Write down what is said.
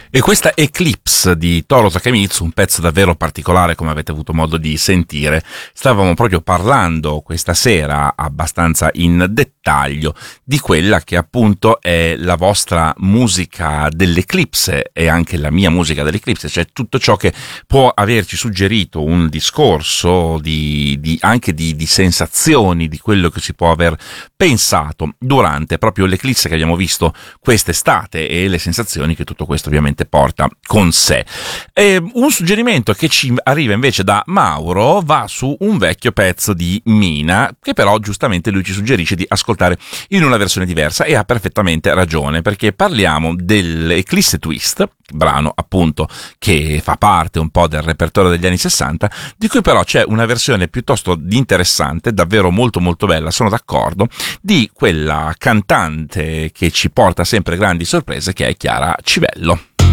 E questa Eclipse di Toru Takemitsu, un pezzo davvero particolare come avete avuto modo di sentire. Stavamo proprio parlando questa sera abbastanza in dettaglio di quella che appunto è la vostra musica dell'Eclipse e anche la mia musica dell'Eclipse, cioè tutto ciò che può averci suggerito un discorso anche di sensazioni, di quello che si può aver pensato durante proprio l'Eclipse che abbiamo visto quest'estate e le sensazioni che tutto questo ovviamente porta con sé. Un suggerimento che ci arriva invece da Mauro va su un vecchio pezzo di Mina, che però giustamente lui ci suggerisce di ascoltare in una versione diversa, e ha perfettamente ragione, perché parliamo dell'Eclipse Twist, brano appunto che fa parte un po' del repertorio degli anni 60, di cui però c'è una versione piuttosto interessante, davvero molto molto bella, sono d'accordo, di quella cantante che ci porta sempre grandi sorprese, che è Chiara Civello.